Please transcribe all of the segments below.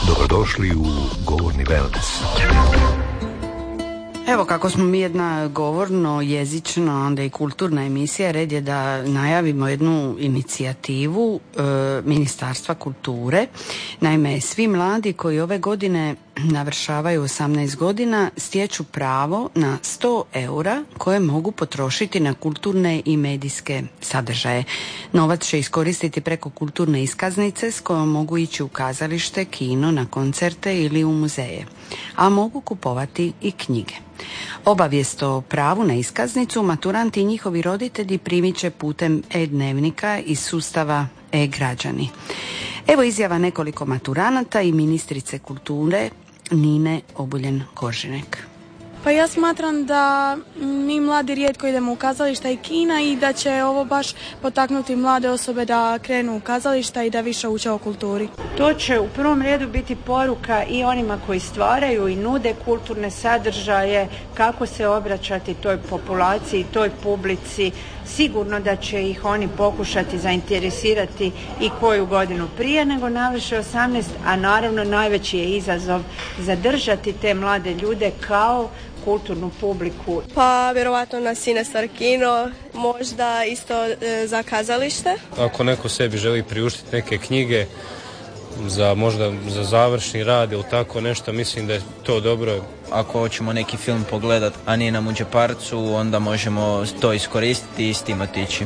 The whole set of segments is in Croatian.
Dobrodošli u Govorni wellness. Evo, kako smo mi jedna govorno, jezično, onda i kulturna emisija, red je da najavimo jednu inicijativu Ministarstva kulture. Naime, svi mladi koji ove godine navršavaju 18 godina stječu pravo na 100 eura koje mogu potrošiti na kulturne i medijske sadržaje. Novac će iskoristiti preko kulturne iskaznice s kojom mogu ići u kazalište, kino, na koncerte ili u muzeje, a mogu kupovati i knjige. Obavijest o pravu na iskaznicu maturanti i njihovi roditelji primit će putem e-dnevnika iz sustava e-građani. Evo izjava nekoliko maturanata i ministrice kulture Nine Obuljen-Koržinek. Pa ja smatram da mi mladi rijetko idemo u kazališta i kina i da će ovo baš potaknuti mlade osobe da krenu u kazališta i da više uče o kulturi. To će u prvom redu biti poruka i onima koji stvaraju i nude kulturne sadržaje, kako se obraćati toj populaciji, toj publici. Sigurno da će ih oni pokušati zainteresirati i koju godinu prije nego navrše 18, a naravno najveći je izazov zadržati te mlade ljude kao kulturnu publiku. Pa vjerovatno na Cinestar kino, možda isto za kazalište. Ako neko sebi želi priuštiti neke knjige možda za završni rad ili tako nešto, mislim da je to dobro. Ako hoćemo neki film pogledat, a nije nam u džeparcu, onda možemo to iskoristiti i s tim otići.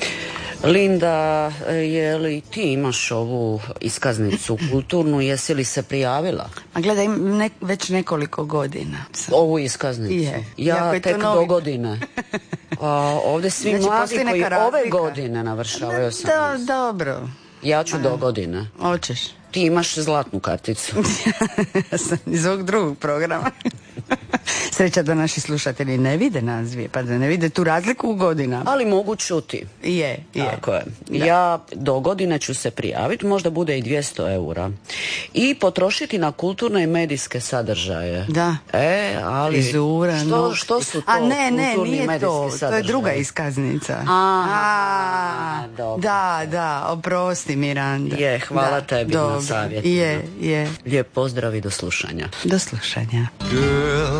Linda, je li ti imaš ovu iskaznicu kulturnu, jesi li se prijavila? A gledaj, već nekoliko godina. Ovu iskaznicu? Ja tek do godine. A ovdje svi mladi koji ove godine navršavaju 18. Dobro. Ja ću do godine. Hoćeš. Ti imaš zlatnu karticu. Ja sam iz ovog drugog programa. Sreća da naši slušatelji ne vide nas dvije, pa da ne vide tu razliku u godinama. Ali mogu čuti. Je. Tako je. Da. Ja do godine ću se prijaviti, možda bude i 200 eura. I potrošiti na kulturne i medijske sadržaje. Da. Ali Izura, što su to ne, kulturni i medijski sadržaje? To je druga iskaznica. Dobro. Da, oprosti Miranda. Hvala tebi na savjetima. Je. Lijep pozdrav i do slušanja. Do slušanja.